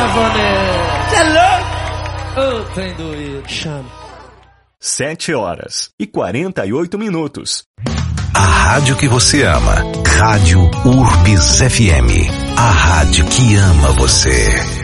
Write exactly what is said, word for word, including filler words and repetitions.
Savonete. Você é louco? Ô, trem doido. Chama. Sete horas e quarenta e oito minutos. A rádio que você ama. Rádio Urbis F M. A rádio que ama você.